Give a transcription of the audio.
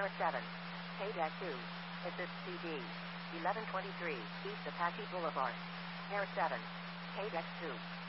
Para 7. K-2. Assist CD. 1123 East Apache Boulevard. Para 7. K-2.